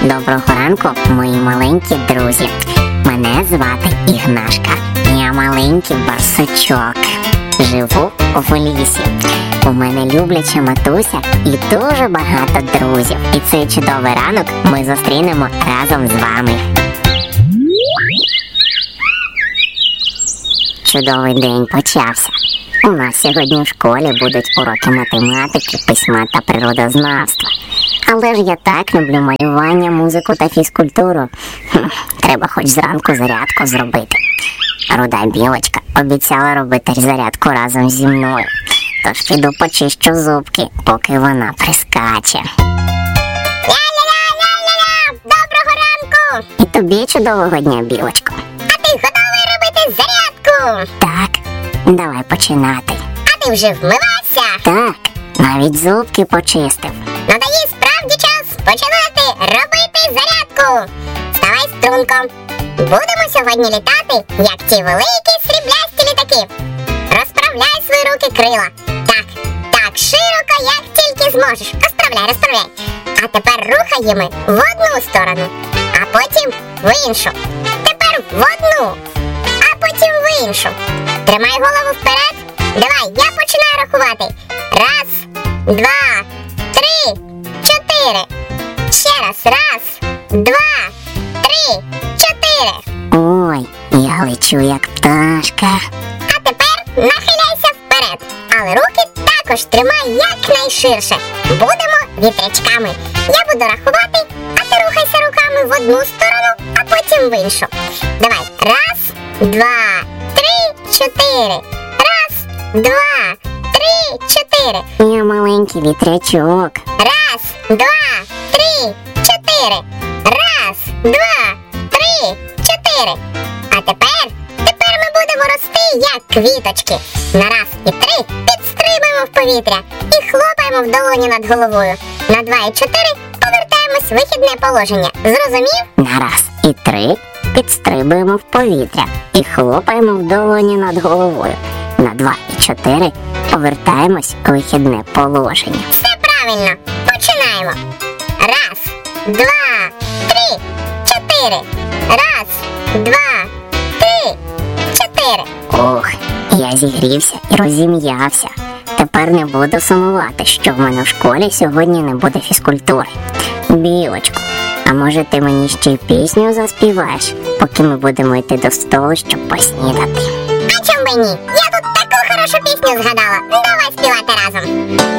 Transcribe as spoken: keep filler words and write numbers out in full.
Доброго ранку, мої маленькі друзі. Мене звати Ігнашка. Я маленький барсучок. Живу в лісі. У мене любляча матуся і дуже багато друзів. І цей чудовий ранок ми зустрінемо разом з вами. Чудовий день почався. У нас сьогодні в школі будуть уроки математики, письма та природознавства. Але ж я так люблю малювання, музику та фізкультуру. Хм, треба хоч зранку зарядку зробити. Руда білочка обіцяла робити зарядку разом зі мною. Тож піду почищу зубки, поки вона прискаче. Ля-ля-ля-ля-ля-ля! Доброго ранку! І тобі чудового дня, білочко. А ти готовий робити зарядку? Так, давай починати. А ти вже вмивався? Так, навіть зубки почистив. Ну тоді справді час починати робити зарядку. Вставай струнко. Будемо сьогодні літати, як ті великі сріблясті літаки. Розправляй свої руки крила. Так, так широко, як тільки зможеш. Розправляй, розправляй. А тепер рухаємо в одну сторону, а потім в іншу. Тепер в одну, а потім в іншу. Тримай голову вперед. Давай, я починаю рахувати. Раз, два, три, чотири. Ще раз. Раз, два, три, чотири. Ой, я лечу як пташка. А тепер нахиляйся вперед. Але руки також тримай якнайширше. Будемо вітрячками. Я буду рахувати, а ти рухайся руками в одну сторону, а потім в іншу. Давай. Раз, два, три, чотири. Раз, два, три, чотири. Я маленький вітрячок. Раз, два, три, чотири. Раз, два, три, чотири. А тепер, тепер ми будемо рости, як квіточки. На раз і три підстрибуємо в повітря і хлопаємо в долоні над головою. На два і чотири повертаємось в вихідне положення. Зрозумів? На раз і три підстрибуємо в повітря і хлопаємо в долоні над головою. На два і чотири повертаємось у вихідне положення. Все правильно. Починаємо. Раз, два, три, чотири. Раз, два, три, чотири. Ох, я зігрівся і розім'явся. Тепер не буду сумувати, що в мене в школі сьогодні не буде фізкультури. Білочко, а може ти мені ще й пісню заспіваєш, поки ми будемо йти до столу, щоб поснідати? А чому би ні? Я тут таку хорошу пісню згадала. Давай співати разом.